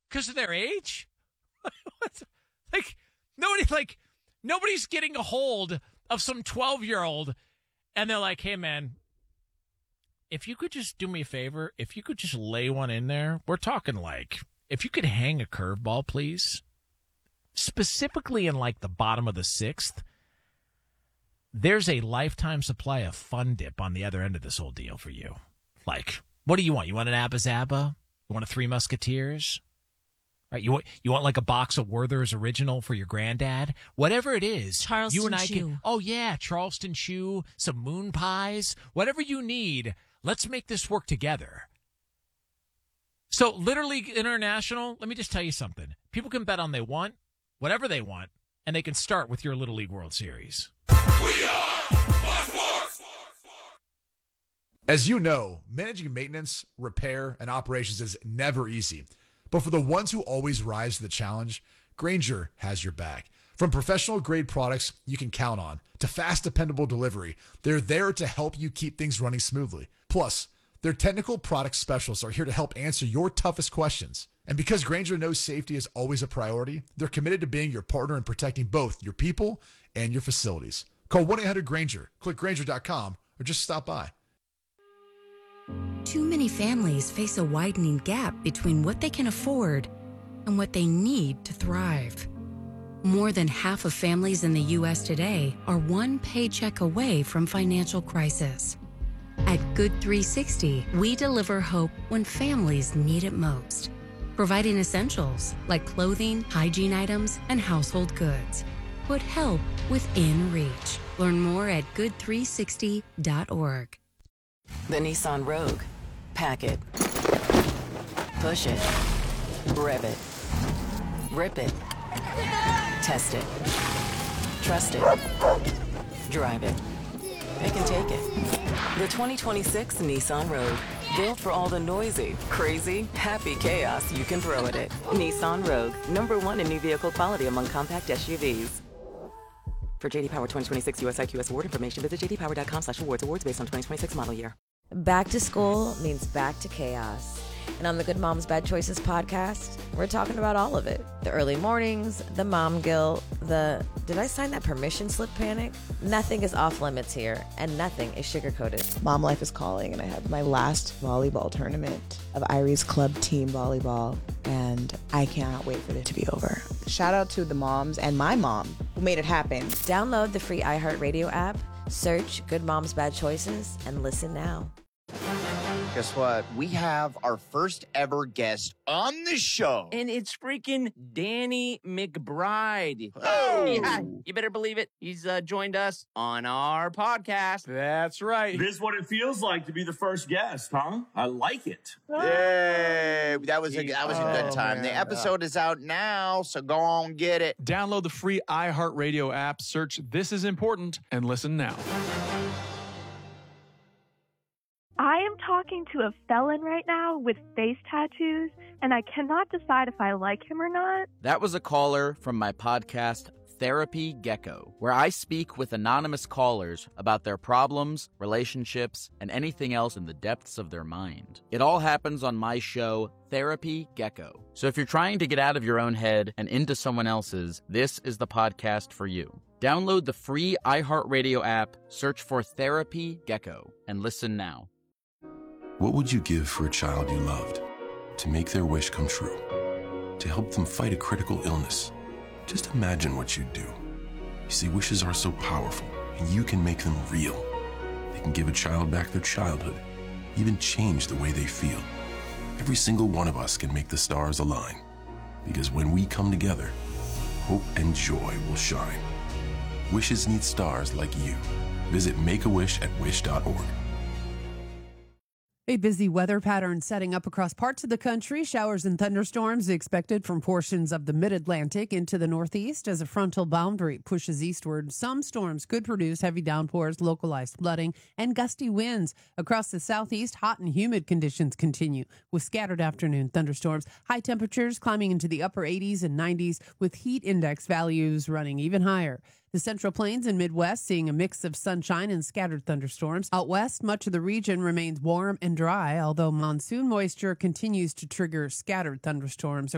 because of their age? like nobody's getting a hold of some 12-year-old, and they're like, "Hey, man, if you could just do me a favor, if you could just lay one in there, we're talking like, if you could hang a curveball, please, specifically in like the bottom of the sixth, there's a lifetime supply of Fun Dip on the other end of this whole deal for you. Like, what do you want? You want an Abba Zaba? You want a Three Musketeers? Right? You want like a box of Werther's Original for your granddad? Whatever it is, Charleston you and I Chew. can. Oh yeah, Charleston Chew, some moon pies, whatever you need. Let's make this work together. So, Little League International, let me just tell you something. People can bet on whatever they want, and they can start with your Little League World Series. We are Sports. As you know, managing maintenance, repair, and operations is never easy. But for the ones who always rise to the challenge, Grainger has your back. From professional-grade products you can count on to fast, dependable delivery, they're there to help you keep things running smoothly. Plus, their technical product specialists are here to help answer your toughest questions. And because Grainger knows safety is always a priority, they're committed to being your partner in protecting both your people and your facilities. Call 1-800-GRAINGER, click Grainger.com, or just stop by. Too many families face a widening gap between what they can afford and what they need to thrive. More than half of families in the U.S. today are one paycheck away from financial crisis. At Good 360, we deliver hope when families need it most, providing essentials like clothing, hygiene items, and household goods. Put help within reach. Learn more at good360.org. The Nissan Rogue. Pack it. Push it. Rev it. Rip it. Test it. Trust it. Drive it. It can take it. The 2026 Nissan Rogue. Built for all the noisy, crazy, happy chaos you can throw at it. Nissan Rogue. #1 in new vehicle quality among compact SUVs. For JD Power 2026 US IQS award information, visit jdpower.com/awards. Awards based on 2026 model year. Back to school means back to chaos. And on the Good Moms Bad Choices podcast, we're talking about all of it. The early mornings, the mom guilt, the did I sign that permission slip panic? Nothing is off limits here, and nothing is sugar-coated. Mom life is calling, and I had my last volleyball tournament of Irie's club team volleyball, and I cannot wait for it to be over. Shout out to the moms and my mom who made it happen. Download the free iHeartRadio app, search Good Moms Bad Choices, and listen now. Guess what? We have our first ever guest on the show. And it's freaking Danny McBride. Oh! Yeah, you better believe it. He's joined us on our podcast. That's right. This is what it feels like to be the first guest, huh? I like it. Yay! That was a good time. Man. The episode is out now, so go on get it. Download the free iHeartRadio app, search This Is Important, and listen now. I am talking to a felon right now with face tattoos, and I cannot decide if I like him or not. That was a caller from my podcast, Therapy Gecko, where I speak with anonymous callers about their problems, relationships, and anything else in the depths of their mind. It all happens on my show, Therapy Gecko. So if you're trying to get out of your own head and into someone else's, this is the podcast for you. Download the free iHeartRadio app, search for Therapy Gecko, and listen now. What would you give for a child you loved? To make their wish come true? To help them fight a critical illness? Just imagine what you'd do. You see, wishes are so powerful, and you can make them real. They can give a child back their childhood, even change the way they feel. Every single one of us can make the stars align. Because when we come together, hope and joy will shine. Wishes need stars like you. Visit Make-A-Wish at wish.org. A busy weather pattern setting up across parts of the country. Showers and thunderstorms expected from portions of the mid-Atlantic into the northeast as a frontal boundary pushes eastward. Some storms could produce heavy downpours, localized flooding, and gusty winds. Across the southeast, hot and humid conditions continue with scattered afternoon thunderstorms. High temperatures climbing into the upper 80s and 90s with heat index values running even higher. The Central Plains and Midwest seeing a mix of sunshine and scattered thunderstorms. Out west, much of the region remains warm and dry, although monsoon moisture continues to trigger scattered thunderstorms